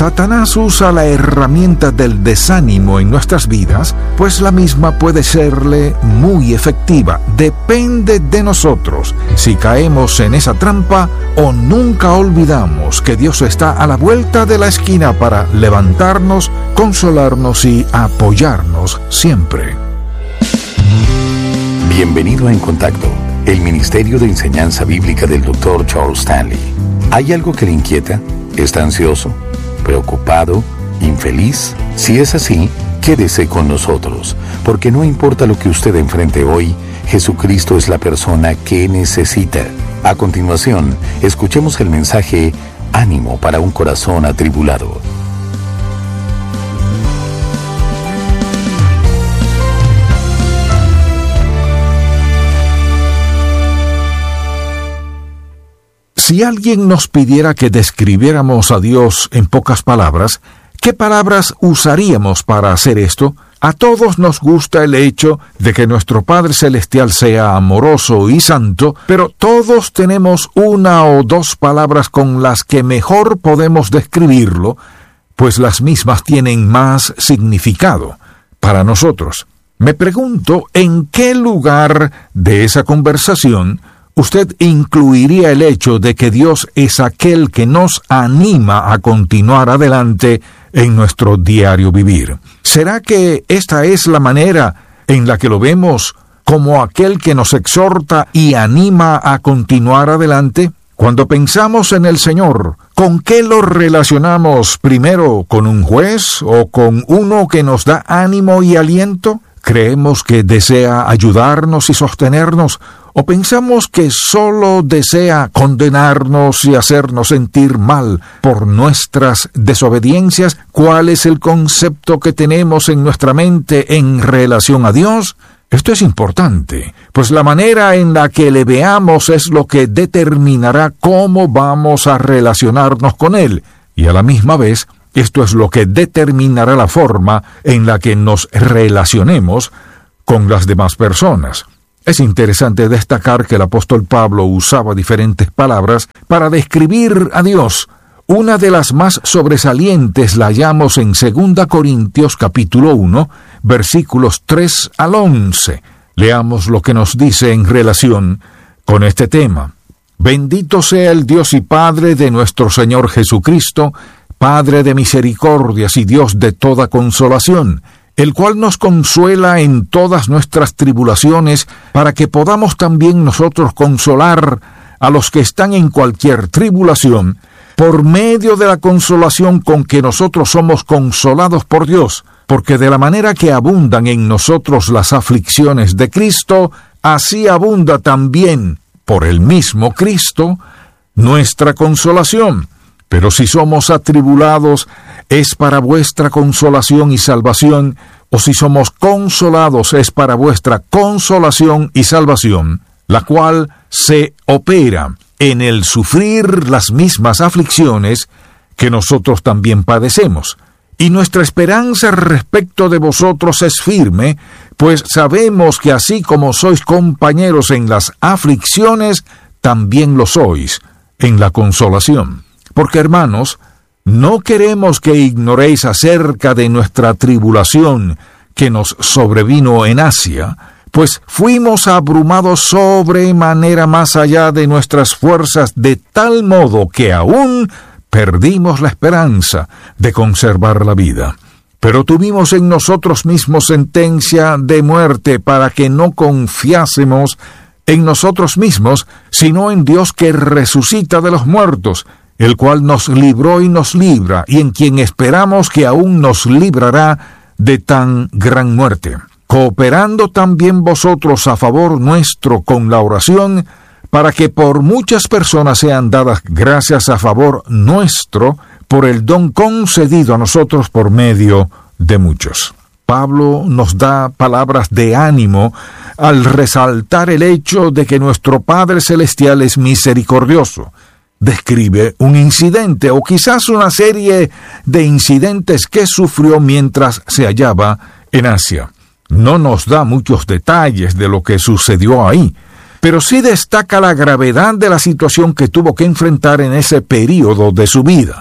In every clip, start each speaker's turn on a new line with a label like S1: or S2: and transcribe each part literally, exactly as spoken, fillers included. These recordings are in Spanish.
S1: Satanás usa la herramienta del desánimo en nuestras vidas, pues la misma puede serle muy efectiva. Depende de nosotros si caemos en esa trampa o nunca olvidamos que Dios está a la vuelta de la esquina para levantarnos, consolarnos y apoyarnos siempre.
S2: Bienvenido a En Contacto, el Ministerio de Enseñanza Bíblica del doctor Charles Stanley. ¿Hay algo que le inquieta? ¿Está ansioso? ¿Preocupado? ¿Infeliz? Si es así, quédese con nosotros, porque no importa lo que usted enfrente hoy, Jesucristo es la persona que necesita. A continuación, escuchemos el mensaje Ánimo para un corazón atribulado.
S1: Si alguien nos pidiera que describiéramos a Dios en pocas palabras, ¿qué palabras usaríamos para hacer esto? A todos nos gusta el hecho de que nuestro Padre Celestial sea amoroso y santo, pero todos tenemos una o dos palabras con las que mejor podemos describirlo, pues las mismas tienen más significado para nosotros. Me pregunto, ¿en qué lugar de esa conversación usted incluiría el hecho de que Dios es aquel que nos anima a continuar adelante en nuestro diario vivir? ¿Será que esta es la manera en la que lo vemos como aquel que nos exhorta y anima a continuar adelante? Cuando pensamos en el Señor, ¿con qué lo relacionamos primero? ¿Con un juez o con uno que nos da ánimo y aliento? ¿Creemos que desea ayudarnos y sostenernos? ¿O pensamos que solo desea condenarnos y hacernos sentir mal por nuestras desobediencias? ¿Cuál es el concepto que tenemos en nuestra mente en relación a Dios? Esto es importante, pues la manera en la que le veamos es lo que determinará cómo vamos a relacionarnos con Él, y a la misma vez, esto es lo que determinará la forma en la que nos relacionemos con las demás personas. Es interesante destacar que el apóstol Pablo usaba diferentes palabras para describir a Dios. Una de las más sobresalientes la hallamos en segunda Corintios capítulo uno, versículos tres al once. Leamos lo que nos dice en relación con este tema. Bendito sea el Dios y Padre de nuestro Señor Jesucristo, Padre de misericordias y Dios de toda consolación, el cual nos consuela en todas nuestras tribulaciones, para que podamos también nosotros consolar a los que están en cualquier tribulación, por medio de la consolación con que nosotros somos consolados por Dios, porque de la manera que abundan en nosotros las aflicciones de Cristo, así abunda también por el mismo Cristo nuestra consolación. Pero si somos atribulados, es para vuestra consolación y salvación, o si somos consolados, es para vuestra consolación y salvación, la cual se opera en el sufrir las mismas aflicciones que nosotros también padecemos. Y nuestra esperanza respecto de vosotros es firme, pues sabemos que así como sois compañeros en las aflicciones, también lo sois en la consolación. Porque, hermanos, no queremos que ignoréis acerca de nuestra tribulación que nos sobrevino en Asia, pues fuimos abrumados sobremanera más allá de nuestras fuerzas, de tal modo que aún perdimos la esperanza de conservar la vida. Pero tuvimos en nosotros mismos sentencia de muerte para que no confiásemos en nosotros mismos, sino en Dios que resucita de los muertos, el cual nos libró y nos libra, y en quien esperamos que aún nos librará de tan gran muerte, cooperando también vosotros a favor nuestro con la oración, para que por muchas personas sean dadas gracias a favor nuestro, por el don concedido a nosotros por medio de muchos. Pablo nos da palabras de ánimo al resaltar el hecho de que nuestro Padre Celestial es misericordioso. Describe un incidente o quizás una serie de incidentes que sufrió mientras se hallaba en Asia. No nos da muchos detalles de lo que sucedió ahí, pero sí destaca la gravedad de la situación que tuvo que enfrentar en ese período de su vida.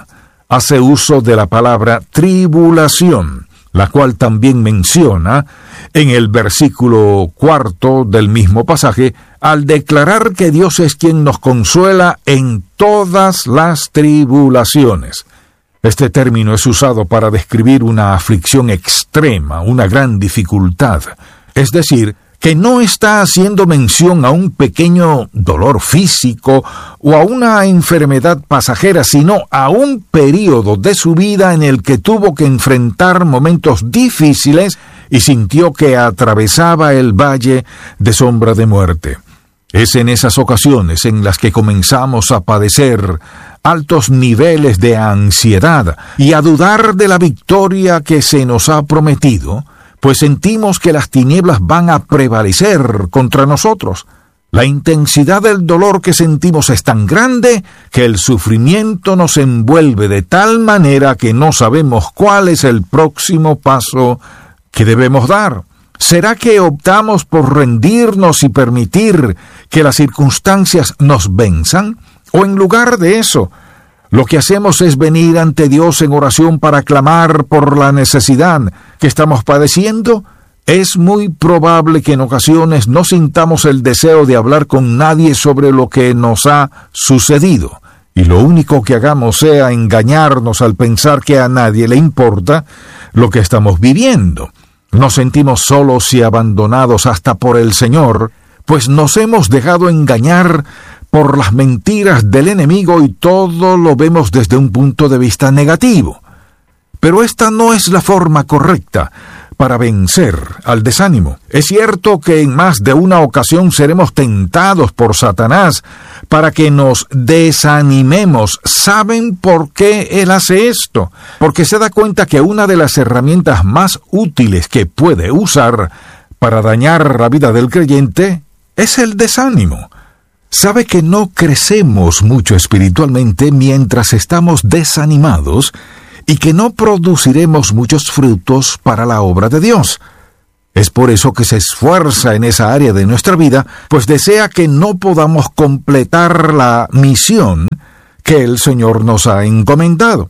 S1: hace uso de la palabra tribulación, la cual también menciona en el versículo cuarto del mismo pasaje, al declarar que Dios es quien nos consuela en todas las tribulaciones. Este término es usado para describir una aflicción extrema, una gran dificultad. Es decir, que no está haciendo mención a un pequeño dolor físico o a una enfermedad pasajera, sino a un período de su vida en el que tuvo que enfrentar momentos difíciles y sintió que atravesaba el valle de sombra de muerte. Es en esas ocasiones en las que comenzamos a padecer altos niveles de ansiedad y a dudar de la victoria que se nos ha prometido, pues sentimos que las tinieblas van a prevalecer contra nosotros. La intensidad del dolor que sentimos es tan grande que el sufrimiento nos envuelve de tal manera que no sabemos cuál es el próximo paso que debemos dar. ¿Será que optamos por rendirnos y permitir que las circunstancias nos venzan? ¿O en lugar de eso, lo que hacemos es venir ante Dios en oración para clamar por la necesidad que estamos padeciendo? Es muy probable que en ocasiones no sintamos el deseo de hablar con nadie sobre lo que nos ha sucedido, y lo único que hagamos sea engañarnos al pensar que a nadie le importa lo que estamos viviendo. Nos sentimos solos y abandonados hasta por el Señor, pues nos hemos dejado engañar por las mentiras del enemigo y todo lo vemos desde un punto de vista negativo. Pero esta no es la forma correcta para vencer al desánimo. Es cierto que en más de una ocasión seremos tentados por Satanás para que nos desanimemos. ¿Saben por qué él hace esto? Porque se da cuenta que una de las herramientas más útiles que puede usar para dañar la vida del creyente es el desánimo. Sabe que no crecemos mucho espiritualmente mientras estamos desanimados y que no produciremos muchos frutos para la obra de Dios. Es por eso que se esfuerza en esa área de nuestra vida, pues desea que no podamos completar la misión que el Señor nos ha encomendado.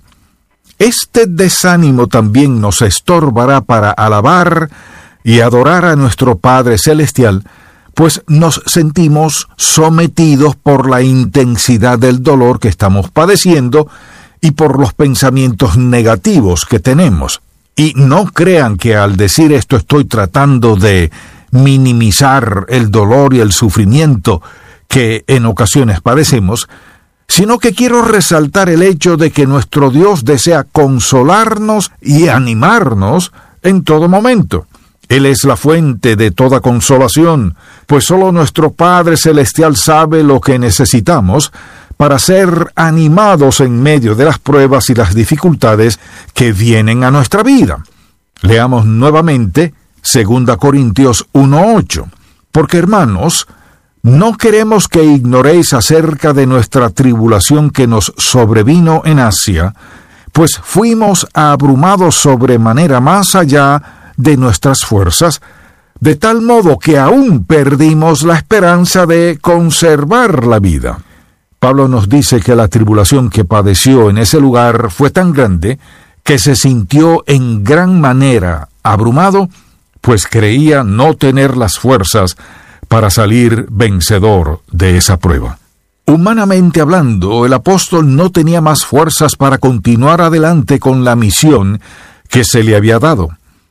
S1: Este desánimo también nos estorbará para alabar y adorar a nuestro Padre Celestial, pues nos sentimos sometidos por la intensidad del dolor que estamos padeciendo y por los pensamientos negativos que tenemos. Y no crean que al decir esto estoy tratando de minimizar el dolor y el sufrimiento que en ocasiones padecemos, sino que quiero resaltar el hecho de que nuestro Dios desea consolarnos y animarnos en todo momento. Él es la fuente de toda consolación, pues solo nuestro Padre Celestial sabe lo que necesitamos para ser animados en medio de las pruebas y las dificultades que vienen a nuestra vida. Leamos nuevamente Segunda Corintios uno ocho. Porque, hermanos, no queremos que ignoréis acerca de nuestra tribulación que nos sobrevino en Asia, pues fuimos abrumados sobremanera más allá de nuestras fuerzas, de tal modo que aún perdimos la esperanza de conservar la vida. Pablo nos dice que la tribulación que padeció en ese lugar fue tan grande que se sintió en gran manera abrumado, pues creía no tener las fuerzas para salir vencedor de esa prueba. Humanamente hablando, el apóstol no tenía más fuerzas para continuar adelante con la misión que se le había dado.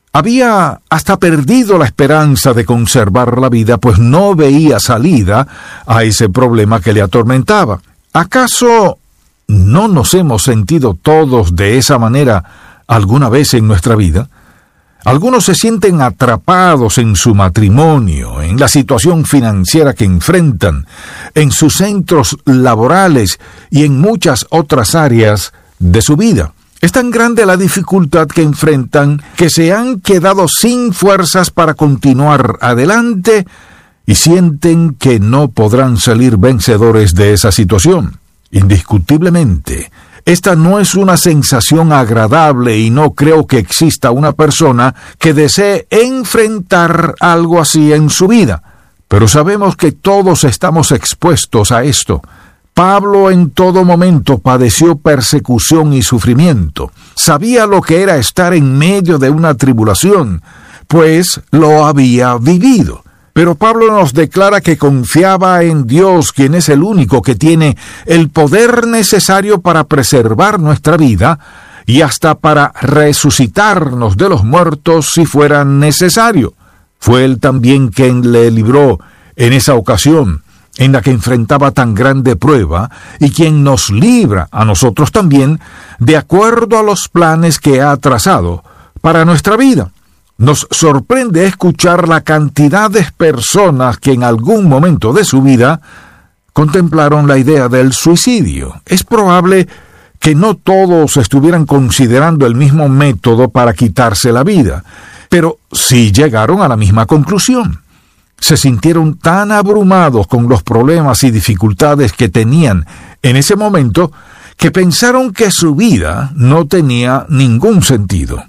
S1: Había hasta perdido la esperanza de conservar la vida, pues no veía salida a ese problema que le atormentaba. ¿Acaso no nos hemos sentido todos de esa manera alguna vez en nuestra vida? Algunos se sienten atrapados en su matrimonio, en la situación financiera que enfrentan, en sus centros laborales y en muchas otras áreas de su vida. Es tan grande la dificultad que enfrentan que se han quedado sin fuerzas para continuar adelante y sienten que no podrán salir vencedores de esa situación. Indiscutiblemente, esta no es una sensación agradable y no creo que exista una persona que desee enfrentar algo así en su vida. Pero sabemos que todos estamos expuestos a esto. Pablo en todo momento padeció persecución y sufrimiento. Sabía lo que era estar en medio de una tribulación, pues lo había vivido. Pero Pablo nos declara que confiaba en Dios, quien es el único que tiene el poder necesario para preservar nuestra vida y hasta para resucitarnos de los muertos si fuera necesario. Fue Él también quien le libró en esa ocasión en la que enfrentaba tan grande prueba, y quien nos libra a nosotros también de acuerdo a los planes que ha trazado para nuestra vida. Nos sorprende escuchar la cantidad de personas que en algún momento de su vida contemplaron la idea del suicidio. Es probable que no todos estuvieran considerando el mismo método para quitarse la vida, pero sí llegaron a la misma conclusión. Se sintieron tan abrumados con los problemas y dificultades que tenían en ese momento que pensaron que su vida no tenía ningún sentido.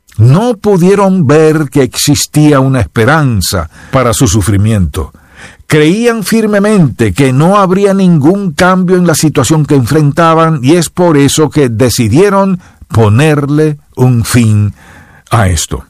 S1: No pudieron ver que existía una esperanza para su sufrimiento. Creían firmemente que no habría ningún cambio en la situación que enfrentaban, y es por eso que decidieron ponerle un fin a esto.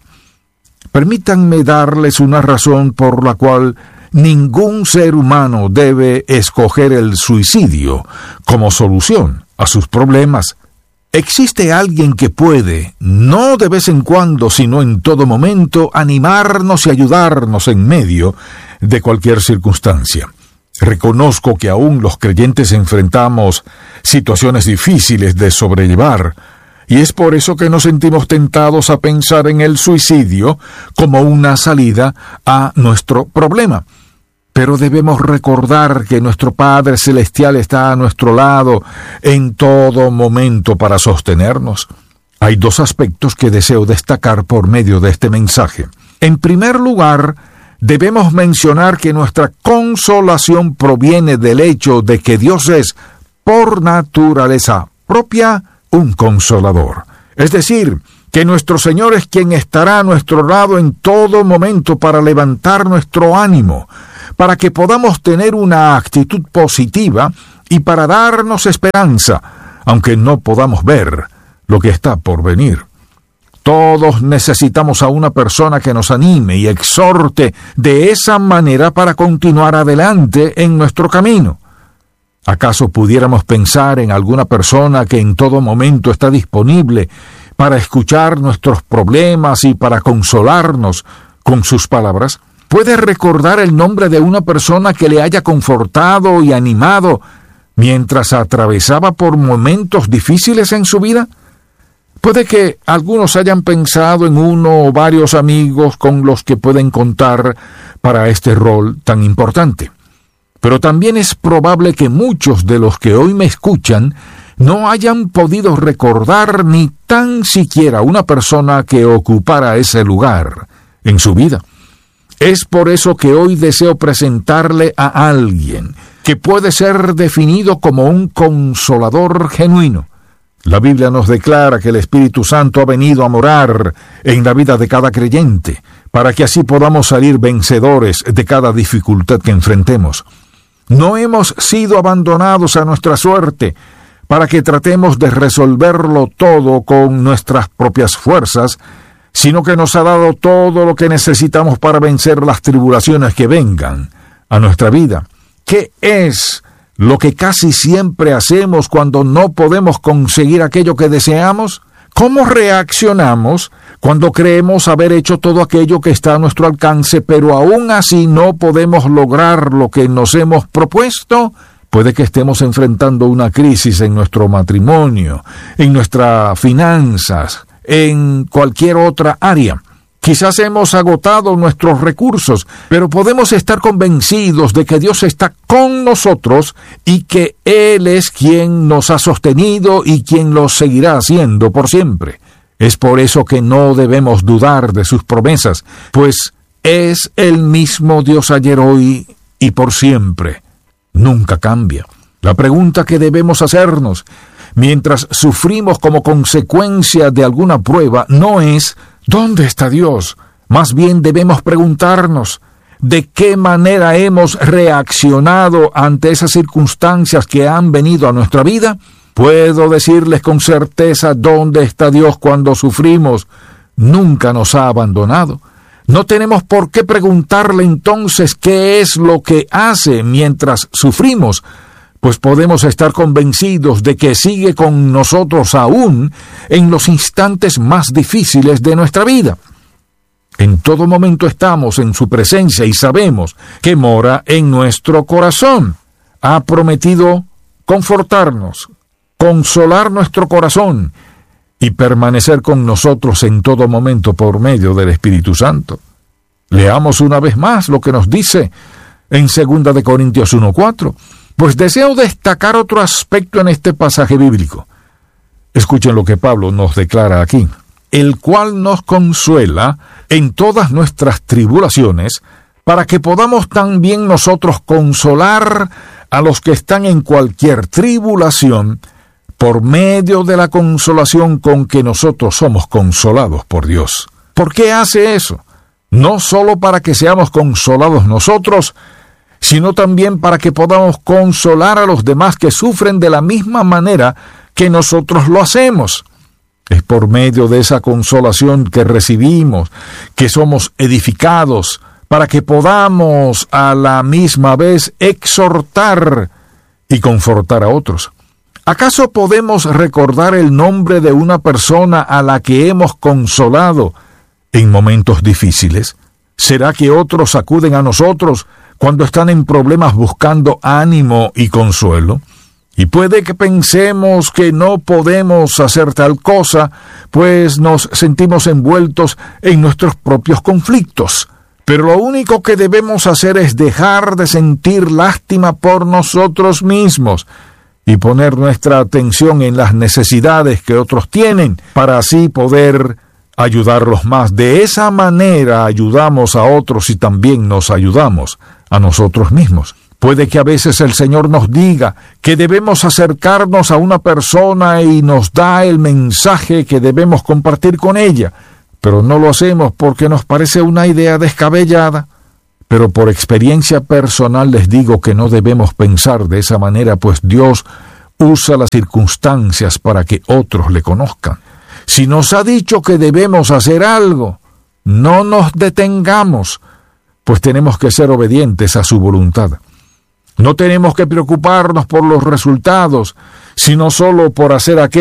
S1: Permítanme darles una razón por la cual ningún ser humano debe escoger el suicidio como solución a sus problemas. Existe alguien que puede, no de vez en cuando, sino en todo momento, animarnos y ayudarnos en medio de cualquier circunstancia. Reconozco que aún los creyentes enfrentamos situaciones difíciles de sobrellevar, y es por eso que nos sentimos tentados a pensar en el suicidio como una salida a nuestro problema. Pero debemos recordar que nuestro Padre Celestial está a nuestro lado en todo momento para sostenernos. Hay dos aspectos que deseo destacar por medio de este mensaje. En primer lugar, debemos mencionar que nuestra consolación proviene del hecho de que Dios es, por naturaleza propia, un consolador. Es decir, que nuestro Señor es quien estará a nuestro lado en todo momento para levantar nuestro ánimo, para que podamos tener una actitud positiva y para darnos esperanza, aunque no podamos ver lo que está por venir. Todos necesitamos a una persona que nos anime y exhorte de esa manera para continuar adelante en nuestro camino. ¿Acaso pudiéramos pensar en alguna persona que en todo momento está disponible para escuchar nuestros problemas y para consolarnos con sus palabras? ¿Puede recordar el nombre de una persona que le haya confortado y animado mientras atravesaba por momentos difíciles en su vida? Puede que algunos hayan pensado en uno o varios amigos con los que pueden contar para este rol tan importante. Pero también es probable que muchos de los que hoy me escuchan no hayan podido recordar ni tan siquiera una persona que ocupara ese lugar en su vida. Es por eso que hoy deseo presentarle a alguien que puede ser definido como un consolador genuino. La Biblia nos declara que el Espíritu Santo ha venido a morar en la vida de cada creyente, para que así podamos salir vencedores de cada dificultad que enfrentemos. No hemos sido abandonados a nuestra suerte para que tratemos de resolverlo todo con nuestras propias fuerzas, sino que nos ha dado todo lo que necesitamos para vencer las tribulaciones que vengan a nuestra vida. ¿Qué es lo que casi siempre hacemos cuando no podemos conseguir aquello que deseamos? ¿Cómo reaccionamos cuando creemos haber hecho todo aquello que está a nuestro alcance, pero aún así no podemos lograr lo que nos hemos propuesto? Puede que estemos enfrentando una crisis en nuestro matrimonio, en nuestras finanzas, en cualquier otra área. Quizás hemos agotado nuestros recursos, pero podemos estar convencidos de que Dios está con nosotros y que Él es quien nos ha sostenido y quien lo seguirá haciendo por siempre. Es por eso que no debemos dudar de sus promesas, pues es el mismo Dios ayer, hoy y por siempre. Nunca cambia. La pregunta que debemos hacernos mientras sufrimos como consecuencia de alguna prueba no es ¿dónde está Dios? Más bien debemos preguntarnos, de qué manera hemos reaccionado ante esas circunstancias que han venido a nuestra vida, puedo decirles con certeza dónde está Dios cuando sufrimos. Nunca nos ha abandonado. No tenemos por qué preguntarle entonces qué es lo que hace mientras sufrimos, pues podemos estar convencidos de que sigue con nosotros aún en los instantes más difíciles de nuestra vida. En todo momento estamos en su presencia y sabemos que mora en nuestro corazón. Ha prometido confortarnos, consolar nuestro corazón y permanecer con nosotros en todo momento por medio del Espíritu Santo. Leamos una vez más lo que nos dice en segunda de Corintios uno cuatro, pues deseo destacar otro aspecto en este pasaje bíblico. Escuchen lo que Pablo nos declara aquí, el cual nos consuela en todas nuestras tribulaciones, para que podamos también nosotros consolar a los que están en cualquier tribulación, por medio de la consolación con que nosotros somos consolados por Dios. ¿Por qué hace eso? No solo para que seamos consolados nosotros, sino también para que podamos consolar a los demás que sufren de la misma manera que nosotros lo hacemos. Es por medio de esa consolación que recibimos, que somos edificados, para que podamos a la misma vez exhortar y confortar a otros. ¿Acaso podemos recordar el nombre de una persona a la que hemos consolado en momentos difíciles? ¿Será que otros acuden a nosotros cuando están en problemas buscando ánimo y consuelo? Y puede que pensemos que no podemos hacer tal cosa, pues nos sentimos envueltos en nuestros propios conflictos. Pero lo único que debemos hacer es dejar de sentir lástima por nosotros mismos y poner nuestra atención en las necesidades que otros tienen, para así poder ayudarlos más. De esa manera ayudamos a otros y también nos ayudamos a nosotros mismos. Puede que a veces el Señor nos diga que debemos acercarnos a una persona y nos da el mensaje que debemos compartir con ella, pero no lo hacemos porque nos parece una idea descabellada. Pero por experiencia personal les digo que no debemos pensar de esa manera, pues Dios usa las circunstancias para que otros le conozcan. Si nos ha dicho que debemos hacer algo, no nos detengamos, pues tenemos que ser obedientes a su voluntad. No tenemos que preocuparnos por los resultados, sino solo por hacer aquello